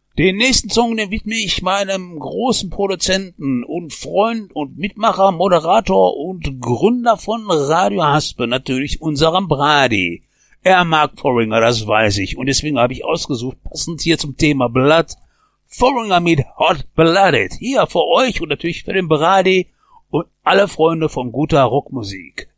Den nächsten Song, den widme ich meinem großen Produzenten und Freund und Mitmacher, Moderator und Gründer von Radio Haspe, natürlich unserem Brady. Er mag Foreigner, das weiß ich, und deswegen habe ich ausgesucht, passend hier zum Thema Blood, Foreigner mit Hot Blooded, hier für euch und natürlich für den Brady und alle Freunde von guter Rockmusik.